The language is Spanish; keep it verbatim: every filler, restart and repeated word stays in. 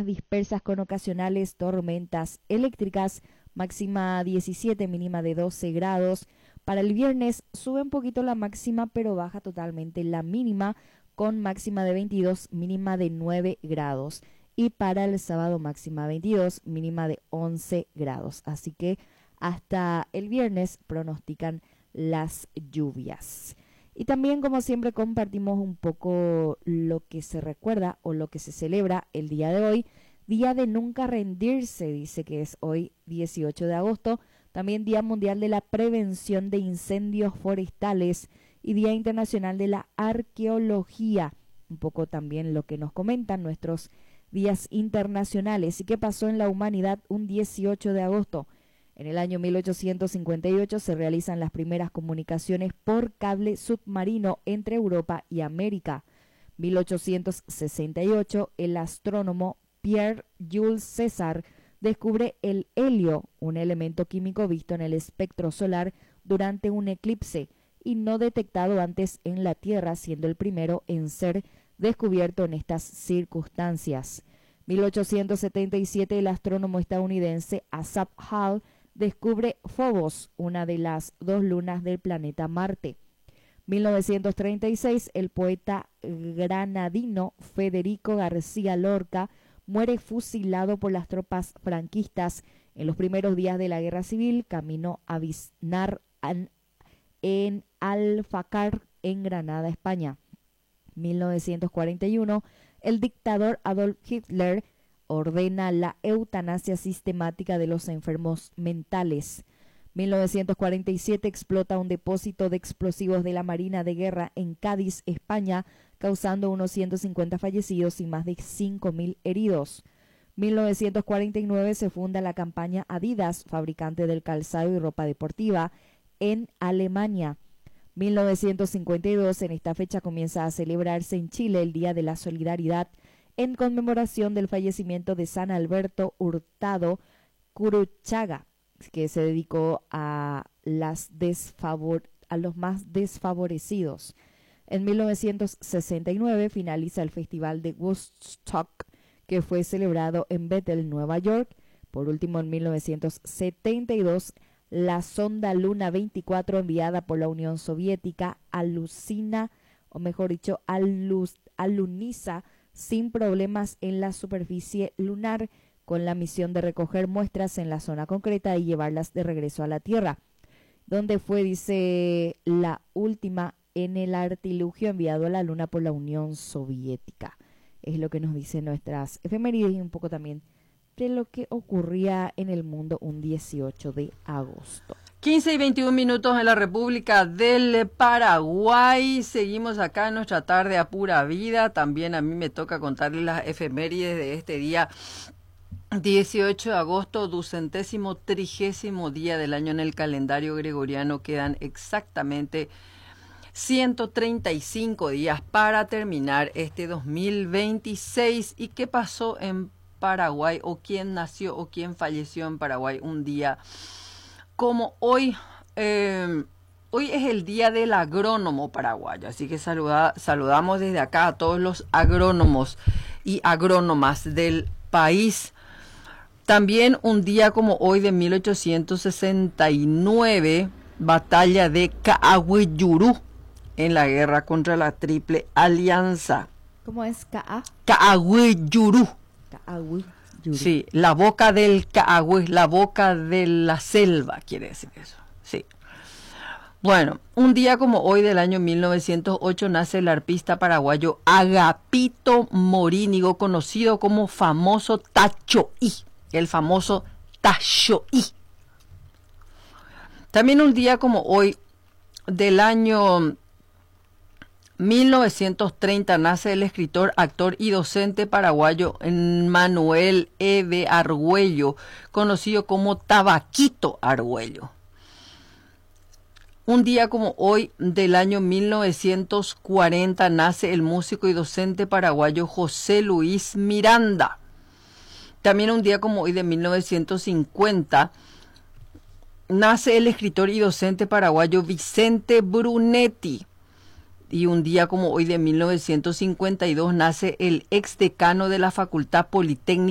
lluvias dispersas con ocasionales tormentas eléctricas, máxima diecisiete, mínima de doce grados. Para el viernes sube un poquito la máxima, pero baja totalmente la mínima, con máxima de veintidós, mínima de nueve grados. Y para el sábado máxima veintidós, mínima de once grados. Así que hasta el viernes pronostican las lluvias. Y también, como siempre, compartimos un poco lo que se recuerda o lo que se celebra el día de hoy. Día de nunca rendirse, dice que es hoy dieciocho de agosto. También Día Mundial de la Prevención de Incendios Forestales y Día Internacional de la Arqueología. Un poco también lo que nos comentan nuestros días internacionales. ¿Y qué pasó en la humanidad un dieciocho de agosto? En el año mil ochocientos cincuenta y ocho se realizan las primeras comunicaciones por cable submarino entre Europa y América. mil ochocientos sesenta y ocho, el astrónomo Pierre Jules César descubre el helio, un elemento químico visto en el espectro solar durante un eclipse y no detectado antes en la Tierra, siendo el primero en ser descubierto en estas circunstancias. mil ochocientos setenta y siete, el astrónomo estadounidense Asaph Hall descubre Phobos, una de las dos lunas del planeta Marte. mil novecientos treinta y seis, el poeta granadino Federico García Lorca muere fusilado por las tropas franquistas en los primeros días de la Guerra Civil, camino a Biznar en Alfacar, en Granada, España. mil novecientos cuarenta y uno, el dictador Adolf Hitler ordena la eutanasia sistemática de los enfermos mentales. mil novecientos cuarenta y siete, explota un depósito de explosivos de la Marina de Guerra en Cádiz, España, causando unos ciento cincuenta fallecidos y más de cinco mil heridos. mil novecientos cuarenta y nueve se funda la campaña Adidas, fabricante del calzado y ropa deportiva, en Alemania. mil novecientos cincuenta y dos, en esta fecha comienza a celebrarse en Chile el Día de la Solidaridad, en conmemoración del fallecimiento de San Alberto Hurtado Curuchaga, que se dedicó a, las desfavor a los más desfavorecidos. En mil novecientos sesenta y nueve finaliza el Festival de Woodstock, que fue celebrado en Bethel, Nueva York. Por último, en mil novecientos setenta y dos, la sonda Luna veinticuatro, enviada por la Unión Soviética, alucina, o mejor dicho, aluz, aluniza sin problemas en la superficie lunar, con la misión de recoger muestras en la zona concreta y llevarlas de regreso a la Tierra, donde fue, dice, la última en el artilugio enviado a la Luna por la Unión Soviética. Es lo que nos dicen nuestras efemérides y un poco también de lo que ocurría en el mundo un dieciocho de agosto. quince y veintiún minutos en la República del Paraguay. Seguimos acá en nuestra tarde a pura vida. También a mí me toca contarles las efemérides de este día dieciocho de agosto, ducentésimo trigésimo día del año en el calendario gregoriano. Quedan exactamente ciento treinta y cinco días para terminar este dos mil veintiséis. ¿Y qué pasó en Paraguay? ¿O quién nació o quién falleció en Paraguay un día como hoy? Eh, hoy es el día del agrónomo paraguayo, así que saluda, saludamos desde acá a todos los agrónomos y agrónomas del país. También un día como hoy de mil ochocientos sesenta y nueve, batalla de Caagüeyurú en la guerra contra la Triple Alianza. ¿Cómo es? Ca Caagüeyurú. Caagüeyurú. Sí, la boca del Caagüey, la boca de la selva, quiere decir eso. Sí. Bueno, un día como hoy del año mil novecientos ocho nace el arpista paraguayo Agapito Morínigo, conocido como famoso Tachoí, el famoso Tachoí. También un día como hoy del año mil novecientos treinta nace el escritor, actor y docente paraguayo Manuel Eve Argüello, conocido como Tabaquito Argüello. Un día como hoy del año mil novecientos cuarenta nace el músico y docente paraguayo José Luis Miranda. También un día como hoy de mil novecientos cincuenta nace el escritor y docente paraguayo Vicente Brunetti. Y un día como hoy de mil novecientos cincuenta y dos nace el ex decano de la Facultad Politécnica